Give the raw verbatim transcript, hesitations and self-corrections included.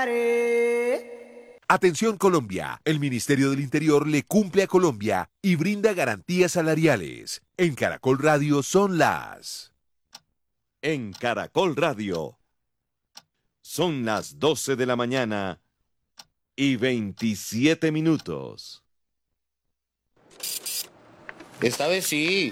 Atención Colombia, el Ministerio del Interior le cumple a Colombia y brinda garantías salariales. En Caracol Radio son las... En Caracol Radio son las doce de la mañana y veintisiete minutos. Esta vez sí.